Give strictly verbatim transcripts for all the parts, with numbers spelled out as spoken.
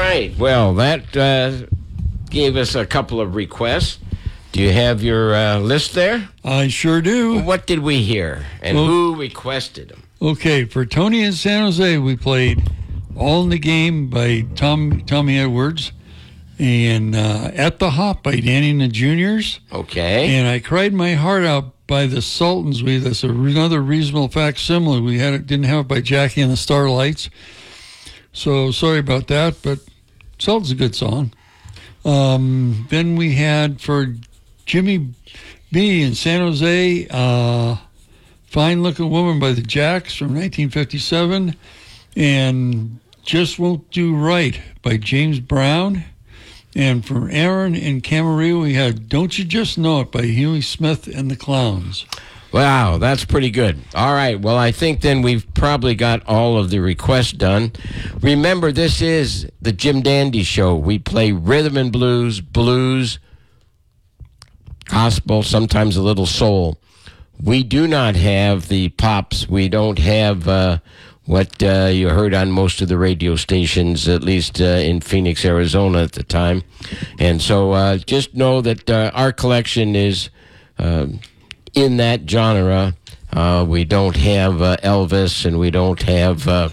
right. Well, that uh, gave us a couple of requests. Do you have your uh, list there? I sure do. What did we hear, and well, who requested them? Okay, for Tony in San Jose, we played All in the Game by Tom, Tommy Edwards, and uh, At the Hop by Danny and the Juniors. Okay. And I Cried My Heart Out by the Sultans. We That's another reasonable facsimile. We had it, didn't have it by Jackie and the Starlights. So sorry about that, but Sultan's a good song. Um, then we had for Jimmy B in San Jose, uh, Fine Looking Woman by the Jacks from nineteen fifty-seven, and Just Won't Do Right by James Brown. And from Aaron in Camarillo, we had Don't You Just Know It by Huey Smith and the Clowns. Wow, that's pretty good. All right, well, I think then we've probably got all of the requests done. Remember, this is the Jim Dandy Show. We play rhythm and blues, blues, gospel, sometimes a little soul. We do not have the pops. We don't have uh, what uh, you heard on most of the radio stations, at least uh, in Phoenix, Arizona at the time. And so uh, just know that uh, our collection is uh, in that genre. Uh, we don't have uh, Elvis, and we don't have... Uh,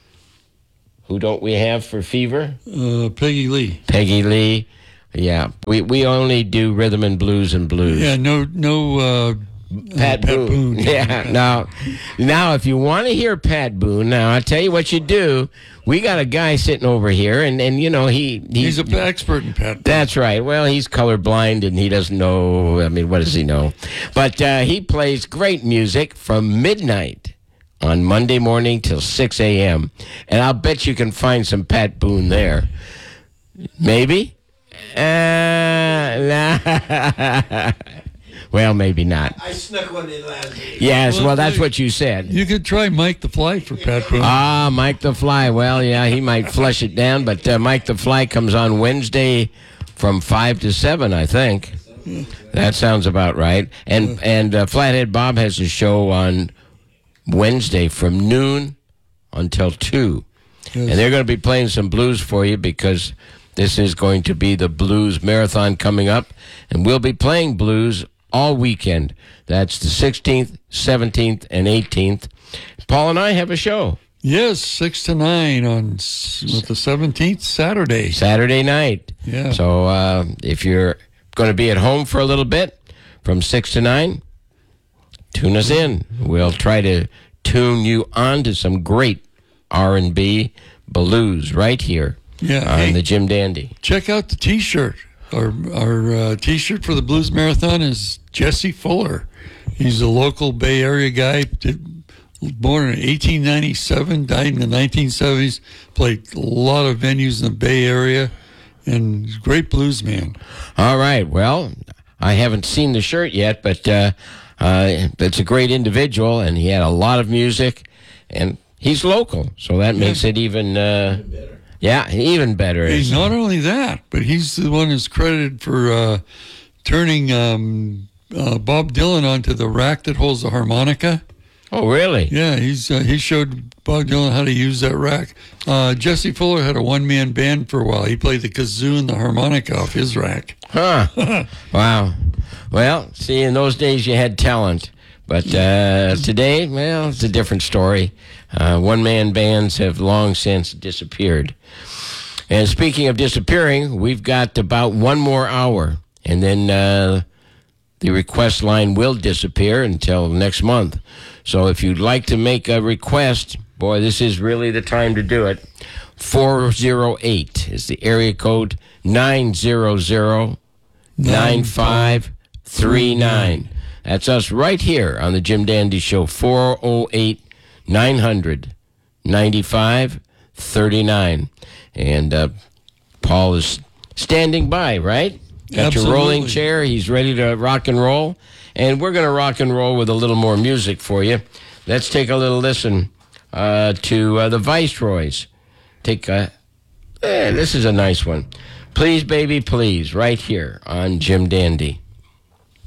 who don't we have for Fever? Uh, Peggy Lee. Peggy Lee. Yeah, we we only do rhythm and blues and blues. Yeah, no no uh, Pat, uh, Pat Boone. Boone. Yeah, now, now if you want to hear Pat Boone, now I'll tell you what you do. We got a guy sitting over here, and, and you know, he... He's, he's an expert in Pat Boone. That's right. Well, he's colorblind, and he doesn't know... I mean, what does he know? But uh, he plays great music from midnight on Monday morning till six a.m., and I'll bet you can find some Pat Boone there. Maybe? Uh, nah. Well, maybe not. I snuck one in last week. Yes, well, Well, that's you- what you said. You could try Mike the Fly for Pat Boone. Ah, Mike the Fly. Well, yeah, he might flush it down, but uh, Mike the Fly comes on Wednesday from five to seven, I think. That sounds about right. And and uh, Flathead Bob has a show on Wednesday from noon until two. Yes. And they're going to be playing some blues for you because this is going to be the Blues Marathon coming up. And we'll be playing blues all weekend. That's the sixteenth, seventeenth, and eighteenth. Paul and I have a show. Yes, six to nine on s- what, the seventeenth, Saturday. Saturday night. Yeah. So uh, if you're going to be at home for a little bit from six to nine, tune us in. We'll try to tune you on to some great R and B blues right here Yeah. on Hey, the Jim Dandy. check out the T-shirt. Our our uh, T-shirt for the Blues Marathon is Jesse Fuller. He's a local Bay Area guy. Did, born in eighteen ninety-seven, died in the nineteen seventies. Played a lot of venues in the Bay Area, and he's a great blues man. All right. Well, I haven't seen the shirt yet, but uh, uh, it's a great individual, and he had a lot of music, and he's local, so that Yeah. makes it even, uh, yeah, even better. He's not only that, but he's the one who's credited for uh, turning um, uh, Bob Dylan onto the rack that holds the harmonica. Oh, really? Yeah, he's uh, he showed Bob Dylan how to use that rack. Uh, Jesse Fuller had a one-man band for a while. He played the kazoo and the harmonica off his rack. Huh. Wow. Well, see, in those days you had talent. But uh, today, well, it's a different story. Uh, one-man bands have long since disappeared. And speaking of disappearing, we've got about one more hour. And then uh, the request line will disappear until next month. So if you'd like to make a request, boy, this is really the time to do it. four oh eight is the area code, nine hundred, nine five three nine. That's us right here on the Jim Dandy Show, four oh eight, nine hundred, ninety-five thirty-nine. And uh, Paul is standing by, right? Got your rolling Absolutely. chair. He's ready to rock and roll. And we're going to rock and roll with a little more music for you. Let's take a little listen uh, to uh, the Viceroys. Take a, eh, this is a nice one. Please, Baby, Please, right here on Jim Dandy.